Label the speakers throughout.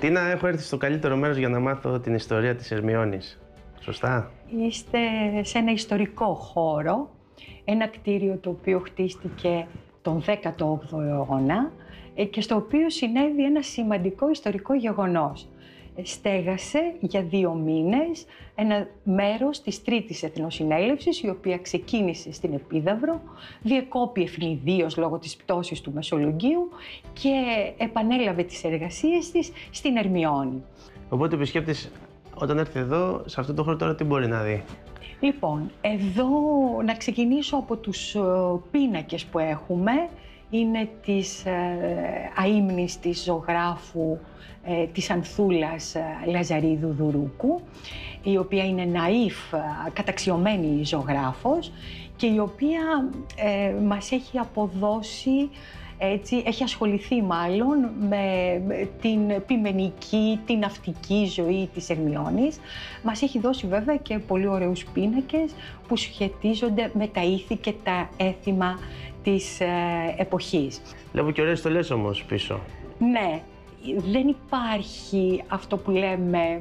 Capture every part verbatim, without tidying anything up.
Speaker 1: Τίνα, έχω έρθει στο καλύτερο μέρος για να μάθω την ιστορία της Ερμιώνης. Σωστά?
Speaker 2: Είστε σε ένα ιστορικό χώρο, ένα κτίριο το οποίο χτίστηκε τον δέκατο όγδοο αιώνα και στο οποίο συνέβη ένα σημαντικό ιστορικό γεγονός. Στέγασε για δύο μήνες ένα μέρος της Τρίτης Εθνοσυνέλευσης, η οποία ξεκίνησε στην Επίδαυρο, διεκόπη ευνηδίως λόγω της πτώσης του Μεσολογγίου και επανέλαβε τις εργασίες της στην Ερμιώνη.
Speaker 1: Οπότε ο επισκέπτης όταν έρθει εδώ, σε αυτό το χώρο τώρα τι μπορεί να δει?
Speaker 2: Λοιπόν, εδώ να ξεκινήσω από τους πίνακες που έχουμε. Είναι της ε, αείμνης της ζωγράφου ε, της Ανθούλας ε, Λαζαρίδου Δουρούκου, η οποία είναι ναΐφ, ε, καταξιωμένη ζωγράφος και η οποία ε, μας έχει αποδώσει, έτσι, έχει ασχοληθεί μάλλον με την ποιμενική, την ναυτική ζωή της Ερμιώνης. Μας έχει δώσει βέβαια και πολύ ωραίους πίνακες που σχετίζονται με τα ήθη και τα έθιμα της ε, εποχής.
Speaker 1: Βλέπω και ωραίες στολές όμως πίσω.
Speaker 2: Ναι, δεν υπάρχει αυτό που λέμε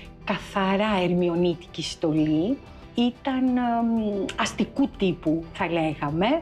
Speaker 2: καθαρά ερμιονίτικη στολή. Ήταν ε, αστικού τύπου θα λέγαμε.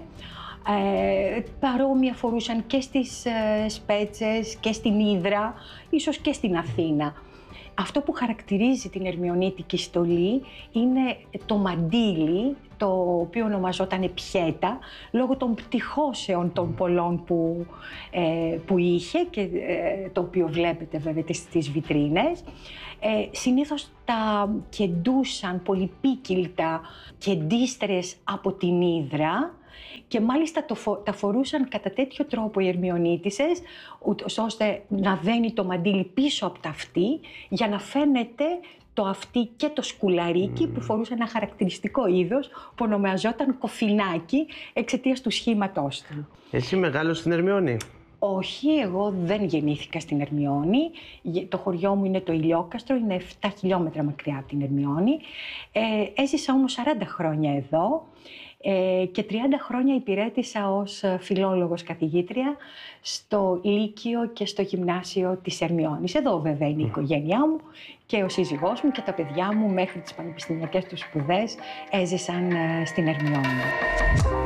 Speaker 2: Ε, παρόμοια φορούσαν και στις ε, Σπέτσες και στην Ύδρα, ίσως και στην Αθήνα. Αυτό που χαρακτηρίζει την ερμιονίτικη στολή είναι το μαντίλι, το οποίο ονομαζόταν πιέτα, λόγω των πτυχώσεων των πολλών που, ε, που είχε και ε, το οποίο βλέπετε βέβαια στις βιτρίνες. Ε, συνήθως τα κεντούσαν πολυπίκυλτα κεντίστρες από την Ύδρα και μάλιστα το φο- τα φορούσαν κατά τέτοιο τρόπο οι Ερμιονίτισσες, ούτως ώστε να δένει το μαντίλι πίσω από τα αυτί για να φαίνεται το αυτί και το σκουλαρίκι mm. που φορούσε ένα χαρακτηριστικό είδος που ονομαζόταν κοφινάκι εξαιτίας του σχήματός του.
Speaker 1: Εσύ μεγάλωσες στην Ερμιώνη?
Speaker 2: Όχι, εγώ δεν γεννήθηκα στην Ερμιώνη. Το χωριό μου είναι το Ηλιόκαστρο, είναι επτά χιλιόμετρα μακριά από την Ερμιώνη. Ε, έζησα όμως σαράντα χρόνια εδώ ε, και τριάντα χρόνια υπηρέτησα ως φιλόλογος καθηγήτρια στο Λύκειο και στο Γυμνάσιο της Ερμιώνης. Εδώ βέβαια είναι η οικογένειά μου και ο σύζυγός μου και τα παιδιά μου μέχρι τις πανεπιστημιακές τους σπουδές έζησαν στην Ερμιώνη.